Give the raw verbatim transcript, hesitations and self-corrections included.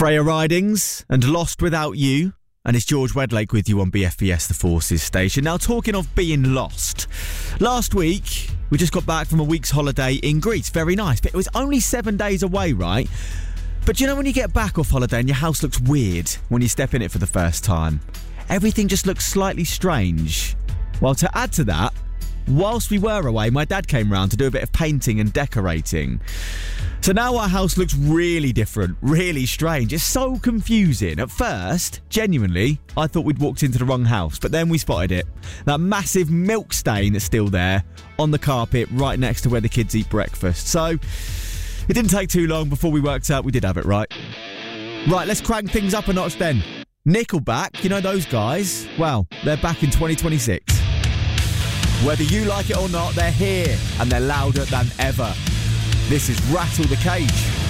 Freya Ridings and Lost Without You. And it's George Wedlake with you on B F B S The Forces station. Now, talking of being lost. Last week, we just got back from a week's holiday in Greece. Very nice. But it was only seven days away, right? But you know when you get back off holiday and your house looks weird when you step in it for the first time? Everything just looks slightly strange. Well, to add to that, whilst we were away, my dad came round to do a bit of painting and decorating. So now our house looks really different, really strange. It's so confusing. At first, genuinely, I thought we'd walked into the wrong house, but then we spotted it. That massive milk stain that's still there on the carpet right next to where the kids eat breakfast. So it didn't take too long before we worked out we did have it right. Right, let's crank things up a notch then. Nickelback, you know those guys? Well, they're back in twenty twenty-six. Whether you like it or not, they're here and they're louder than ever. This is Rattle the Cage.